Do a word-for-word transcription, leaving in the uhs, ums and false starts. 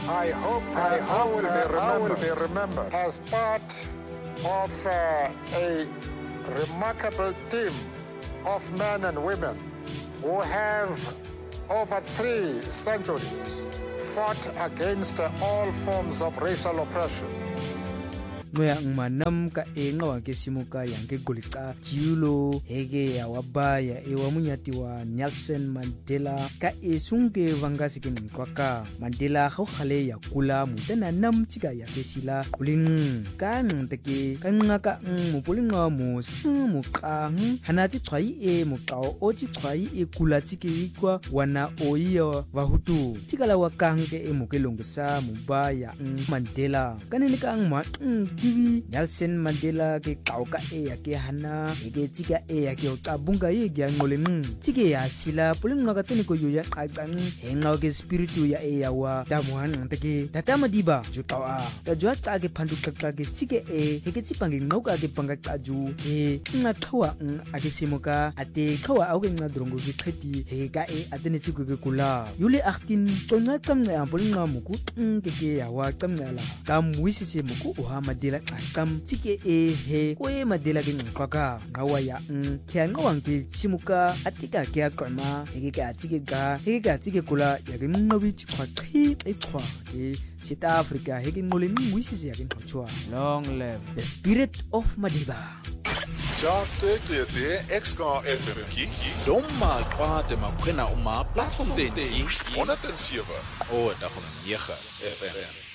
I hope I, I, will, be I will be remembered as part of uh, a remarkable team of men and women who have over three centuries fought against all forms of racial oppression. Ngoya ngmanam ka enga ke simuka yang ke golika jiulo hege ya wabaya e wa munyati wa Nelson Mandela ka esunge vangasi ke nkwaka Mandela go khale ya kula mutana nam tika ya kesila kuling kan teke kan ngaka mo pulinga mo simu ka hanati twai e mo kao o ti twai e kula tike kwa wana oiya vahutu tikala wa kange e mo kelongsa mubaya Mandela kanene ka ngma Kiwi Nelson Mandela ke kauka e ya ke hana ke tika e ya ke tabunga ye ya ngoleng tike ya sila pulinga ka tene ko ya qaqang henga ke spiritu ya e ya wa damuhan teke tatama diba jutawa ta jwa tsa ke phandu kakka ke tike e ke tsipangi ngoka ke panga tsaju e nga thawa a ke simoka ate thawa a ke nga drongo ke kheti he ka e atene tsiko ke kula yule eighteen tsonga tsamnga pulinga muku ke ke ya wa tsamngala ka muisise muku o ha Mandela kam tike e he ko e Mandela ke ngqaka ngawa ya n ke ngawang ke simuka atika ke akoma he ke atike ga he ke atike kula ya ke ngobi tshwa qhi e tshwa e South Africa he ke ngole ngwisise ya ke ngqotshwa long live the spirit of Madiba. Chate te X K F M ki doma kwa te makwena uma platform te one oh seven o ta nine F M